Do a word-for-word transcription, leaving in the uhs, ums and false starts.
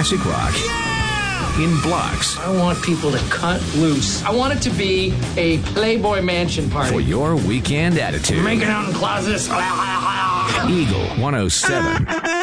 classic rock in blocks. I want people to cut loose. I want it to be a Playboy Mansion party. For your weekend attitude. Making out in closets. Eagle one oh seven.